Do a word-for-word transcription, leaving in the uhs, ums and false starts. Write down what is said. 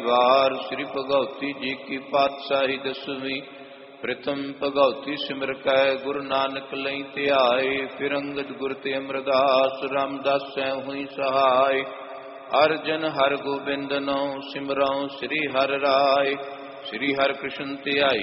वार। श्री भगवती जी की पातशाही दसवीं। प्रथम भगवती सिमर कै गुरु नानक लई ध्याए। फिर अंगद गुर ते अमरदास रामदास सै हुई सहाय। अर्जन हर गोबिंद नौ सिमरौ श्री हर राय। श्री हर कृष्ण ध्याई